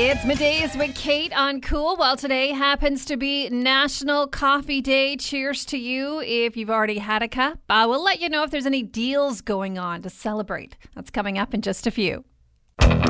It's Middays with Kate on Cool. Well, today happens to be National Coffee Day. Cheers to you if you've already had a cup. We'll let you know if there's any deals going on to celebrate. That's coming up in just a few.